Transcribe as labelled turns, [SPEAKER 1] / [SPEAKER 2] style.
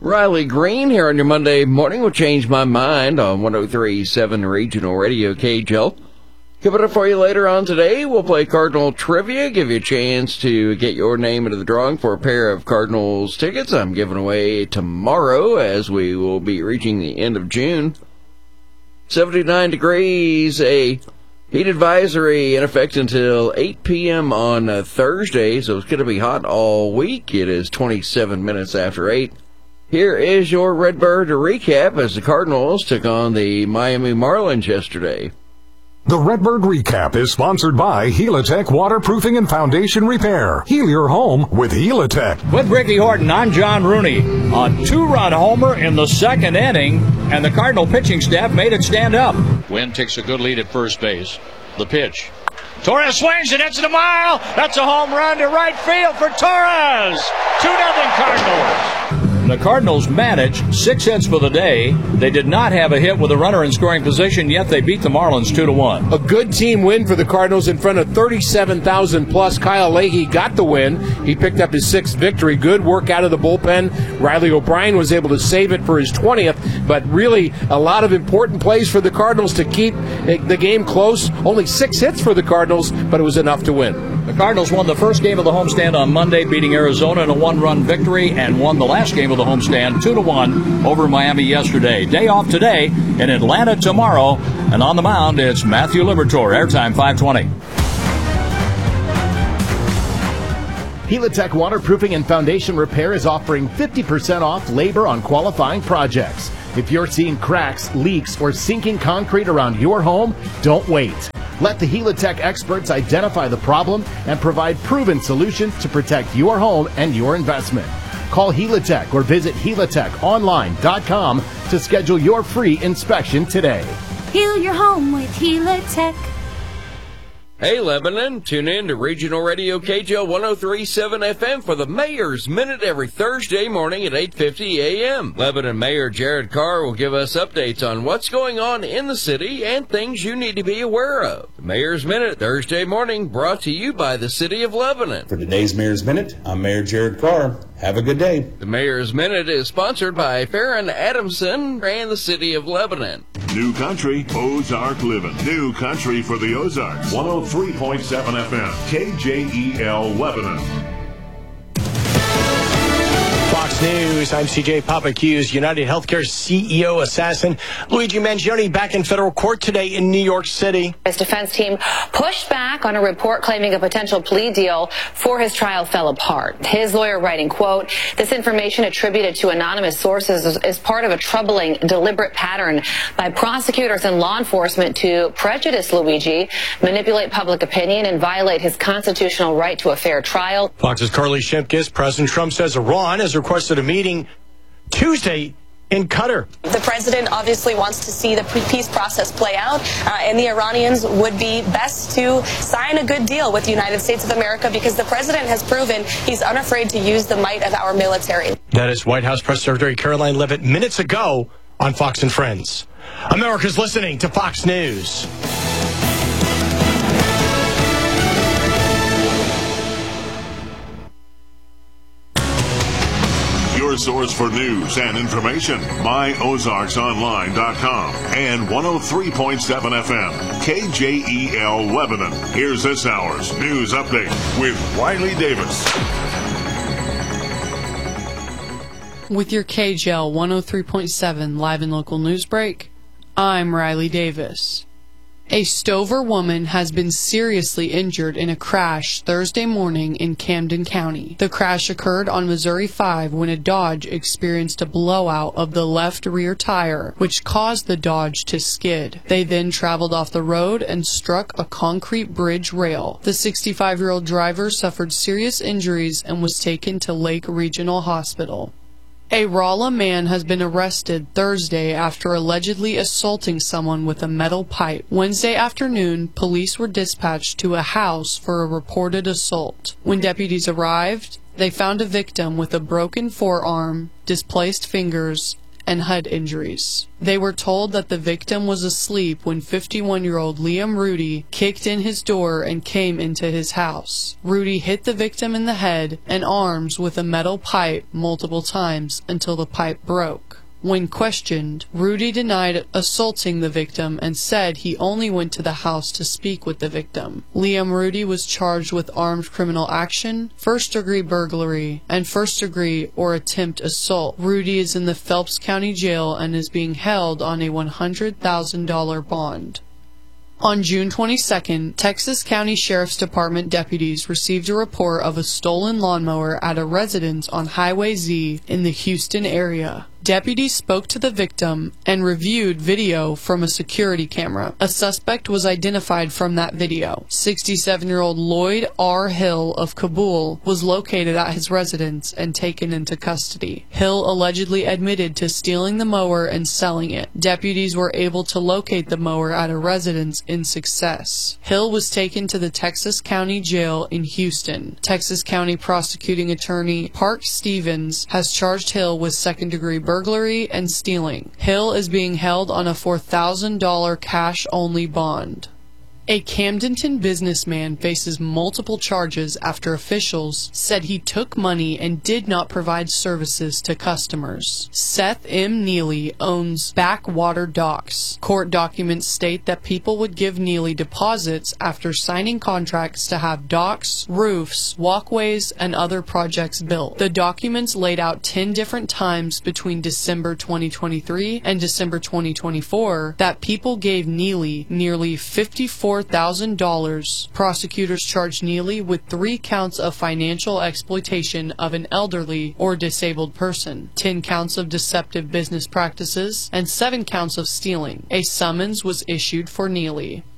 [SPEAKER 1] Riley Green here on your Monday morning will change my mind on 103.7 Regional Radio KJL. Coming up for you later on today, we'll play Cardinal Trivia, give you a chance to get your name into the drawing for a pair of Cardinals tickets I'm giving away tomorrow as we will be reaching the end of June. 79 degrees, a heat advisory in effect until 8 p.m. on Thursday, so it's going to be hot all week. It is 27 minutes after 8. Here is your Redbird recap as the Cardinals took on the Miami Marlins yesterday.
[SPEAKER 2] The Redbird Recap is sponsored by Helitech Waterproofing and Foundation Repair. Heal your home with Helitech.
[SPEAKER 3] With Ricky Horton, I'm John Rooney. A two-run homer in the second inning, and the Cardinal pitching staff made it stand up. Wynn takes a good lead at first base. The pitch. Torres swings and hits it a mile. That's a home run to right field for Torres. 2-0 Cardinals. The Cardinals managed 6 hits for the day. They did not have a hit with a runner in scoring position, yet they beat the Marlins 2-1.
[SPEAKER 4] A good team win for the Cardinals in front of 37,000 plus. Kyle Leahy got the win. He picked up his 6th victory. Good work out of the bullpen. Riley O'Brien was able to save it for his 20th, but really a lot of important plays for the Cardinals to keep the game close. Only 6 hits for the Cardinals, but it was enough to win.
[SPEAKER 3] The Cardinals won the first game of the homestand on Monday, beating Arizona in a 1-run victory, and won the last game of the homestand 2-1 over Miami yesterday. Day off today, in Atlanta tomorrow, and on the mound, it's Matthew Liberatore. Airtime 520.
[SPEAKER 5] Helitech Waterproofing and Foundation Repair is offering 50% off labor on qualifying projects. If you're seeing cracks, leaks, or sinking concrete around your home, don't wait. Let the Helitech experts identify the problem and provide proven solutions to protect your home and your investment. Call Helitech or visit helitechonline.com to schedule your free inspection today.
[SPEAKER 6] Heal your home with Helitech.
[SPEAKER 1] Hey, Lebanon, tune in to Regional Radio KJL 103.7 FM for the Mayor's Minute every Thursday morning at 8:50 a.m. Lebanon Mayor Jared Carr will give us updates on what's going on in the city and things you need to be aware of. The Mayor's Minute, Thursday morning, brought to you by the City of Lebanon.
[SPEAKER 7] For today's Mayor's Minute, I'm Mayor Jared Carr. Have a good day.
[SPEAKER 1] The Mayor's Minute is sponsored by Farron Adamson and the City of Lebanon.
[SPEAKER 8] New Country, Ozark Living. New Country for the Ozarks. 103.7 FM, KJEL Lebanon.
[SPEAKER 9] Fox News, I'm CJ Papa. Accused United Healthcare CEO assassin Luigi Mangione back in federal court today in New York City.
[SPEAKER 10] His defense team pushed back on a report claiming a potential plea deal for his trial fell apart. His lawyer writing, quote, this information attributed to anonymous sources is part of a troubling, deliberate pattern by prosecutors and law enforcement to prejudice Luigi, manipulate public opinion, and violate his constitutional right to a fair trial.
[SPEAKER 9] Fox's Carly Shimkus. President Trump says Iran has requested a meeting Tuesday in Qatar.
[SPEAKER 11] The president obviously wants to see the peace process play out, and the Iranians would be best to sign a good deal with the United States of America because the president has proven he's unafraid to use the might of our military.
[SPEAKER 9] That is White House Press Secretary Caroline Leavitt minutes ago on Fox and Friends. America's listening to Fox News.
[SPEAKER 8] Your source for news and information. MyOzarksOnline.com and 103.7 FM, KJEL Lebanon. Here's this hour's news update with Riley Davis.
[SPEAKER 12] With your KJEL 103.7 live and local news break, I'm Riley Davis. A Stover woman has been seriously injured in a crash Thursday morning in Camden County. The crash occurred on Missouri 5 when a Dodge experienced a blowout of the left rear tire, which caused the Dodge to skid. They then traveled off the road and struck a concrete bridge rail. The 65-year-old driver suffered serious injuries and was taken to Lake Regional Hospital. A Rolla man has been arrested Thursday after allegedly assaulting someone with a metal pipe. Wednesday afternoon, police were dispatched to a house for a reported assault. When deputies arrived, they found a victim with a broken forearm, displaced fingers, and head injuries. They were told that the victim was asleep when 51-year-old Liam Rudy kicked in his door and came into his house. Rudy hit the victim in the head and arms with a metal pipe multiple times until the pipe broke. When questioned, Rudy denied assaulting the victim and said he only went to the house to speak with the victim. Liam Rudy was charged with armed criminal action, first-degree burglary, and first-degree or attempt assault. Rudy is in the Phelps County Jail and is being held on a $100,000 bond. On June 22nd, Texas County Sheriff's Department deputies received a report of a stolen lawnmower at a residence on Highway Z in the Houston area. Deputies spoke to the victim and reviewed video from a security camera. A suspect was identified from that video. 67-year-old Lloyd R. Hill of Kabul was located at his residence and taken into custody. Hill allegedly admitted to stealing the mower and selling it. Deputies were able to locate the mower at a residence in success. Hill was taken to the Texas County Jail in Houston. Texas County Prosecuting Attorney Park Stevens has charged Hill with second-degree burglary and stealing. Hill is being held on a $4,000 cash-only bond. A Camdenton businessman faces multiple charges after officials said he took money and did not provide services to customers. Seth M. Neely owns Backwater Docks. Court documents state that people would give Neely deposits after signing contracts to have docks, roofs, walkways, and other projects built. The documents laid out 10 different times between December 2023 and December 2024 that people gave Neely nearly $54,000. Prosecutors charged Neely with 3 counts of financial exploitation of an elderly or disabled person, 10 counts of deceptive business practices, and 7 counts of stealing. A summons was issued for Neely.